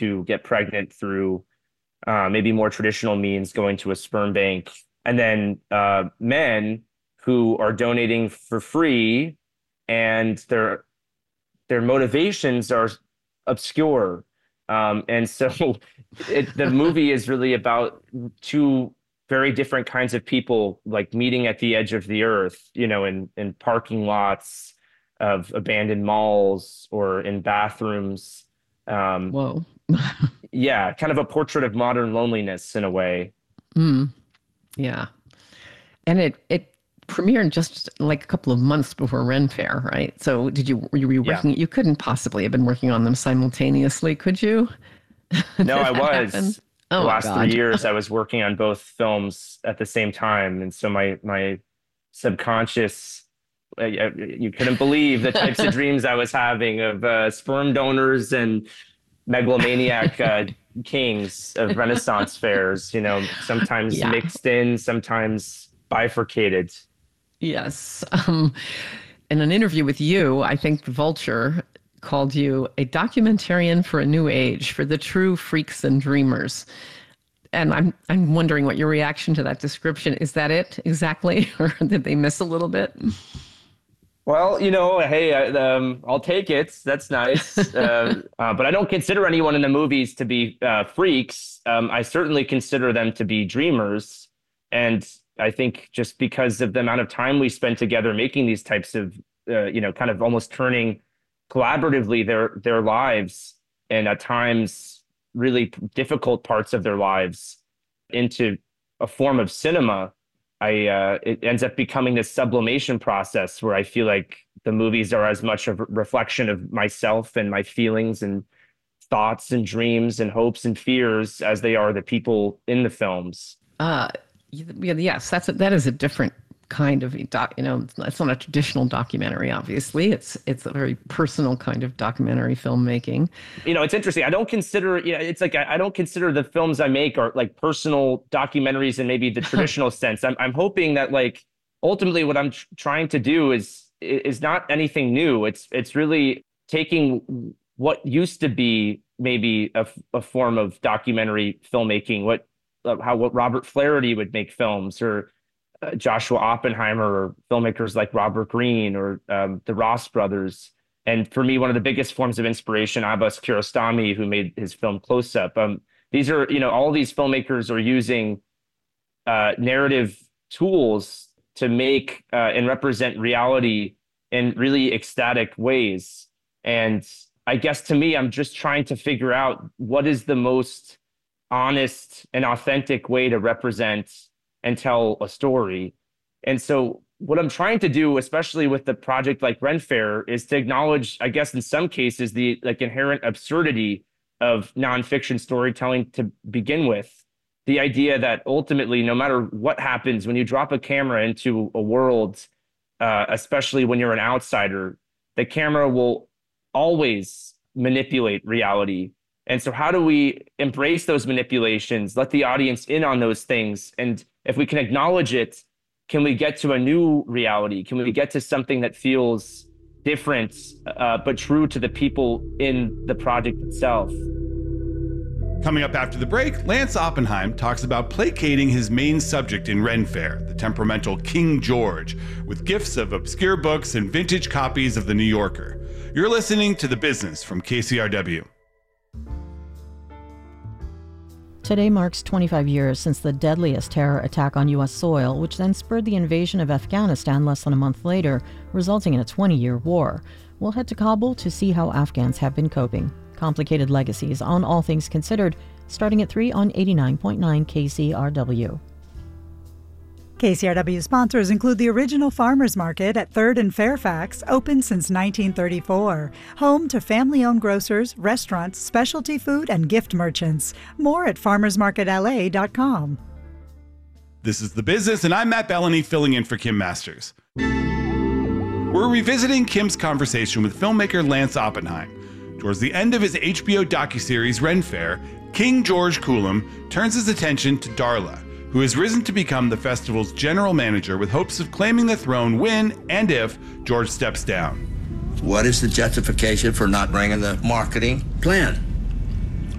to get pregnant through maybe more traditional means, going to a sperm bank, and then men who are donating for free, and their motivations are obscure. And so the movie is really about two very different kinds of people, like meeting at the edge of the earth, in parking lots of abandoned malls or in bathrooms. Whoa. Yeah, kind of a portrait of modern loneliness in a way. Mm, yeah. And it premiered just like a couple of months before Ren Fair, right? So were you Yeah. working? You couldn't possibly have been working on them simultaneously, could you? No, Did I that happen? was. Oh The my last 3 years, God. I was working on both films at the same time, and so my subconscious, you couldn't believe the types of dreams I was having of sperm donors and megalomaniac kings of Renaissance fairs. Sometimes Yeah. mixed in, sometimes bifurcated. Yes. In an interview with you, I think Vulture called you a documentarian for a new age, for the true freaks and dreamers. And I'm wondering what your reaction to that description is. That it exactly, or did they miss a little bit? Well, hey, I'll take it. That's nice. But I don't consider anyone in the movies to be freaks. I certainly consider them to be dreamers. And I think just because of the amount of time we spent together making these types of, kind of almost turning collaboratively their lives, and at times really difficult parts of their lives, into a form of cinema. It ends up becoming this sublimation process where I feel like the movies are as much a reflection of myself and my feelings and thoughts and dreams and hopes and fears as they are the people in the films. Uh, yes, that is a different kind of it's not a traditional documentary. Obviously, it's a very personal kind of documentary filmmaking. It's interesting. I don't consider, it's like I don't consider the films I make are like personal documentaries in maybe the traditional sense. I'm hoping that, like, ultimately what I'm trying to do is not anything new. It's really taking what used to be maybe a form of documentary filmmaking, what Robert Flaherty would make films, or Joshua Oppenheimer, or filmmakers like Robert Greene, or the Ross brothers. And for me, one of the biggest forms of inspiration, Abbas Kiarostami, who made his film Close Up. These are, all these filmmakers are using narrative tools to make and represent reality in really ecstatic ways. And I guess to me, I'm just trying to figure out what is the most honest and authentic way to represent and tell a story. And so what I'm trying to do, especially with the project like Ren Fair, is to acknowledge, I guess, in some cases, the like inherent absurdity of nonfiction storytelling to begin with. The idea that ultimately, no matter what happens, when you drop a camera into a world, especially when you're an outsider, the camera will always manipulate reality. And so how do we embrace those manipulations, let the audience in on those things? And if we can acknowledge it, can we get to a new reality? Can we get to something that feels different, but true to the people in the project itself? Coming up after the break, Lance Oppenheim talks about placating his main subject in Ren Fair, the temperamental King George, with gifts of obscure books and vintage copies of The New Yorker. You're listening to The Business from KCRW. Today marks 25 years since the deadliest terror attack on U.S. soil, which then spurred the invasion of Afghanistan less than a month later, resulting in a 20-year war. We'll head to Kabul to see how Afghans have been coping. Complicated Legacies on All Things Considered, starting at 3 on 89.9 KCRW. KCRW sponsors include the original farmers market at 3rd and Fairfax, open since 1934. Home to family-owned grocers, restaurants, specialty food, and gift merchants. More at farmersmarketla.com. This is The Business, and I'm Matt Bellany, filling in for Kim Masters. We're revisiting Kim's conversation with filmmaker Lance Oppenheim. Towards the end of his HBO docuseries Ren Fair, King George Coulam turns his attention to Darla, who has risen to become the festival's general manager with hopes of claiming the throne when and if George steps down. What is the justification for not bringing the marketing plan?